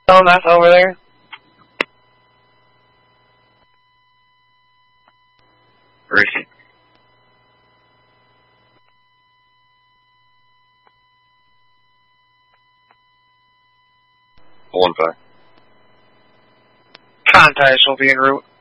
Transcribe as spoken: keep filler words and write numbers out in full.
Oh, that's over there. Where is he? One five. Contacts will be en route.